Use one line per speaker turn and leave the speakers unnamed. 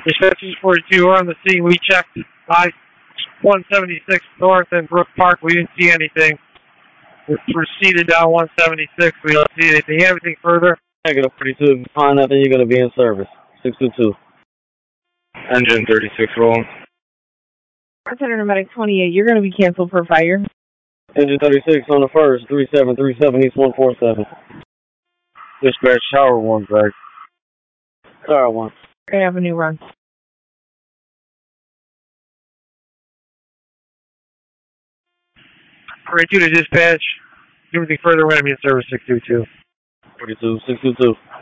Dispatch 42, we're on the scene. We checked I-176 North and Brook Park. We didn't see anything. We're proceeded down 176. We don't see anything. Anything further?
Negative 42. Find nothing, you're going to be in service. 622.
Engine 36 rolling.
Bartender Medic 28, you're going to be canceled for fire.
Engine 36 on the first, 3737 East 147.
Dispatch Tower 1, Greg.
Tower 1.
We're going to have a new run.
42 to dispatch. Anything further, we're going to be in service 622.
42, 622.